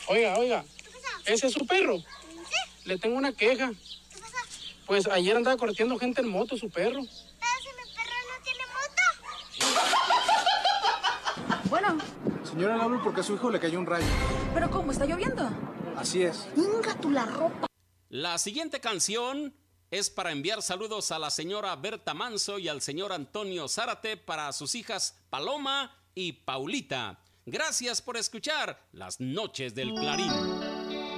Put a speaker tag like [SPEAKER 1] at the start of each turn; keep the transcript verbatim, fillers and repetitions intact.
[SPEAKER 1] Oiga, oiga, ¿ese es su perro?
[SPEAKER 2] ¿Sí?
[SPEAKER 1] Le tengo una queja.
[SPEAKER 2] ¿Qué pasó?
[SPEAKER 1] Pues ayer andaba correteando gente en moto, su perro.
[SPEAKER 2] Pero si mi perro no tiene moto.
[SPEAKER 3] Bueno.
[SPEAKER 4] Señora, le hablo porque a su hijo le cayó un rayo.
[SPEAKER 3] ¿Pero cómo? ¿Está lloviendo?
[SPEAKER 4] Así es.
[SPEAKER 3] Venga tú la ropa.
[SPEAKER 5] La siguiente canción es para enviar saludos a la señora Berta Manso y al señor Antonio Zárate para sus hijas Paloma y Paulita. Gracias por escuchar Las Noches del Clarín.